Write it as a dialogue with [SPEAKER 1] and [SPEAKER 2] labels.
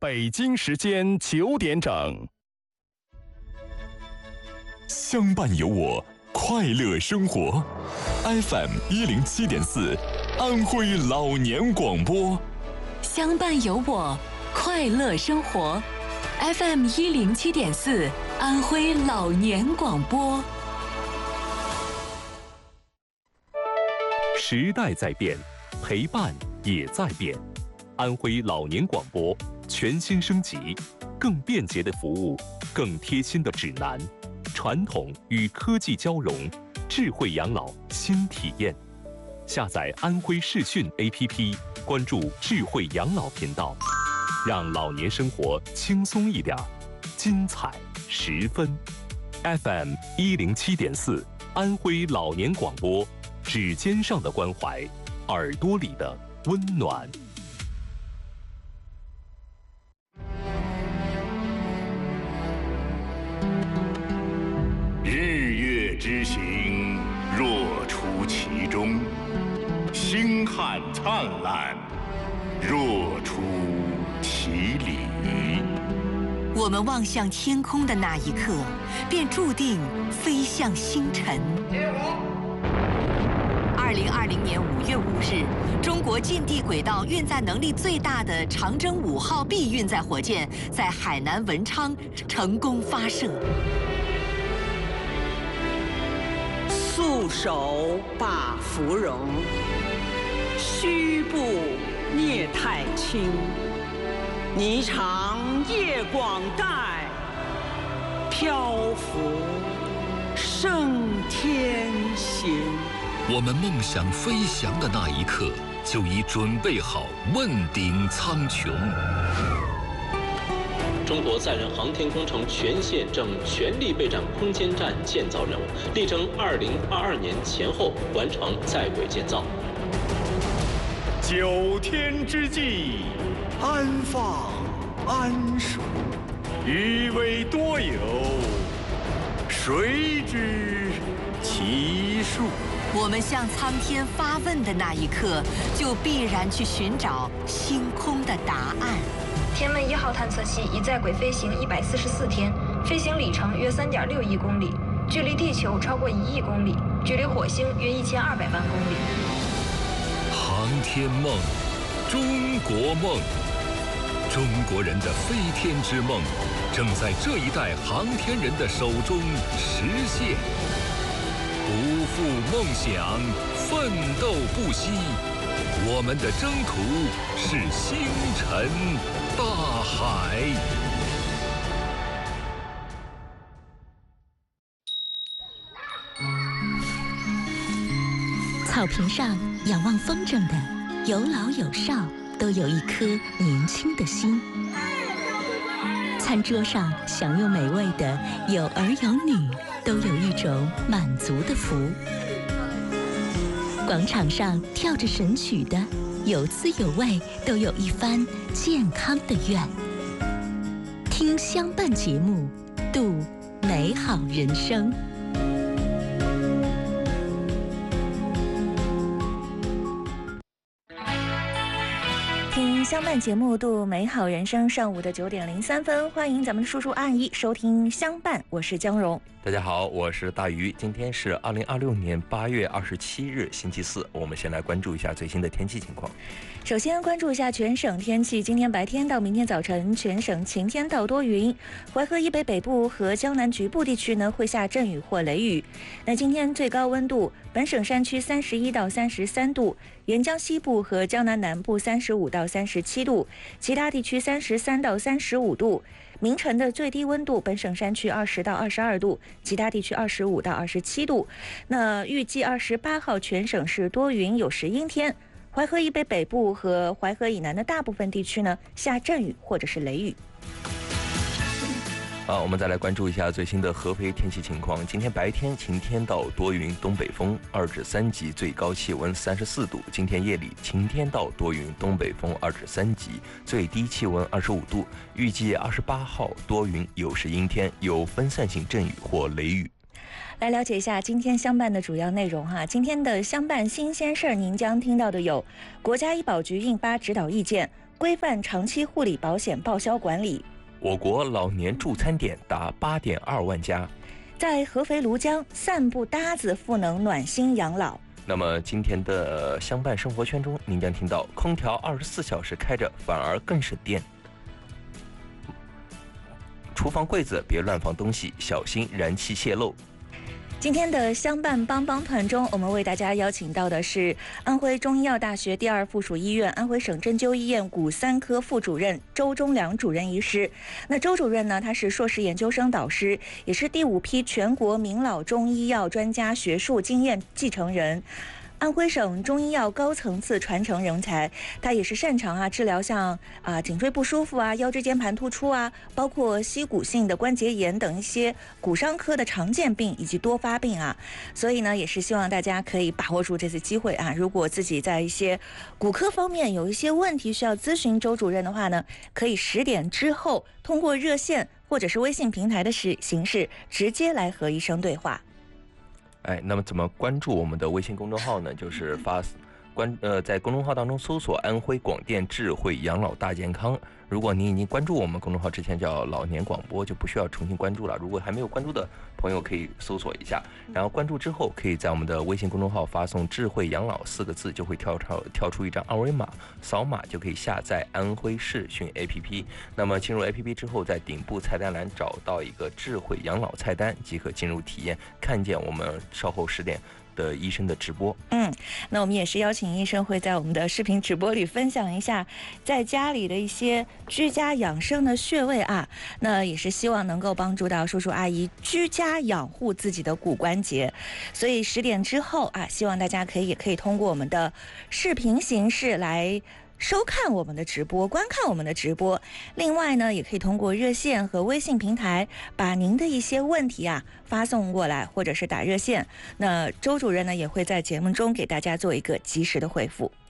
[SPEAKER 1] 北京时间9点整。
[SPEAKER 2] 相伴有我，快乐生活。FM107.4，安徽老年广播。
[SPEAKER 3] 相伴有我，快乐生活。FM107.4，安徽老年广播。
[SPEAKER 4] 时代在变，陪伴也在变。安徽老年广播全新升级，更便捷的服务，更贴心的指南，传统与科技交融，智慧养老新体验。下载安徽视讯 APP， 关注智慧养老频道，让老年生活轻松一点，精彩十分。FM107.4，安徽老年广播，指尖上的关怀，耳朵里的温暖。
[SPEAKER 5] 日月之行，若出其中；星汉灿烂，若出其里。
[SPEAKER 3] 我们望向天空的那一刻，便注定飞向星辰。2020年5月5日，中国近地轨道运载能力最大的长征5号 B 运载火箭在海南文昌成功发射。
[SPEAKER 6] 素手把芙蓉，虚步聂太清。霓裳夜广带，漂浮升天行。
[SPEAKER 7] 我们梦想飞翔的那一刻，就已准备好问鼎苍穹。
[SPEAKER 8] 中国载人航天工程全线正全力备战空间站建造任务，力争2022年前后完成在轨建造。
[SPEAKER 5] 9天之计，安放安属，余威多有，谁知其数？
[SPEAKER 3] 我们向苍天发问的那一刻，就必然去寻找星空的答案。
[SPEAKER 9] 天问1号探测器已在轨飞行144天，飞行里程约3.6亿公里，距离地球超过1亿公里，距离火星约1200万公里。
[SPEAKER 7] 航天梦，中国梦，中国人的飞天之梦，正在这一代航天人的手中实现。不负梦想，奋斗不息，我们的征途是星辰大海。
[SPEAKER 10] 草坪上仰望风筝的，有老有少，都有一颗年轻的心。餐桌上享用美味的，有儿有女，都有一种满足的福。广场上跳着神曲的，有滋有味，都有一番健康的愿。听相伴节目，度美好人生。
[SPEAKER 11] 听相伴节目，度美好人生。上午的9点03分，欢迎咱们的叔叔阿姨收听相伴，我是江荣。
[SPEAKER 12] 大家好，我是大鱼。今天是2026年8月27日，星期四。我们先来关注一下最新的天气情况。
[SPEAKER 11] 首先关注一下全省天气，今天白天到明天早晨，全省晴天到多云，淮河以北北部和江南局部地区呢会下阵雨或雷雨。那今天最高温度，本省山区31到33度，沿江西部和江南南部35到37度，其他地区33到35度。明晨的最低温度，本省山区20到22度，其他地区25到27度。那预计28号全省是多云有时阴天，淮河以北北部和淮河以南的大部分地区呢下阵雨或者是雷雨。
[SPEAKER 12] 我们再来关注一下最新的合肥天气情况。今天白天晴天到多云，东北风2至3级，最高气温34度。今天夜里晴天到多云，东北风2至3级，最低气温25度。预计28号多云有时阴天，有分散性阵雨或雷雨。
[SPEAKER 11] 来了解一下今天相伴的主要内容哈。今天的相伴新鲜事儿，您将听到的有：国家医保局印发指导意见， 规范长期护理保险报销管理。
[SPEAKER 12] 我国老年助餐点达8.2万家。
[SPEAKER 11] 在合肥庐江散步搭子赋能暖心养老。
[SPEAKER 12] 那么今天的相伴生活圈中，您将听到空调24小时开着反而更省电。厨房柜子别乱放东西，小心燃气泄漏。
[SPEAKER 11] 今天的相伴帮帮团中，我们为大家邀请到的是安徽中医药大学第2附属医院安徽省针灸医院骨3科副主任周忠良主任医师。那周主任呢，他是硕士研究生导师，也是第5批全国名老中医药专家学术经验继承人。安徽省中医药高层次传承人才，他也是擅长治疗像颈椎不舒服腰椎间盘突出包括膝骨性的关节炎等一些骨伤科的常见病以及多发病所以呢，也是希望大家可以把握住这次机会如果自己在一些骨科方面有一些问题需要咨询周主任的话呢，可以10点之后通过热线或者是微信平台的形式直接来和医生对话。
[SPEAKER 12] 那么怎么关注我们的微信公众号呢？就是在公众号当中搜索安徽广电智慧养老大健康。如果您已经关注我们公众号，之前叫老年广播，就不需要重新关注了。如果还没有关注的朋友，可以搜索一下，然后关注之后，可以在我们的微信公众号发送智慧养老4个字，就会跳出一张二维码，扫码就可以下载安徽视讯 APP。那么进入 APP 之后，在顶部菜单栏找到一个智慧养老菜单，即可进入体验，看见我们稍后10点的医生的直播。
[SPEAKER 11] 那我们也是邀请医生会在我们的视频直播里分享一下在家里的一些居家养生的穴位那也是希望能够帮助到叔叔阿姨居家养护自己的骨关节。所以10点之后希望大家也可以通过我们的视频形式来收看我们的直播，观看我们的直播。另外呢，也可以通过热线和微信平台把您的一些问题发送过来，或者是打热线。那周主任呢，也会在节目中给大家做一个及时的回复。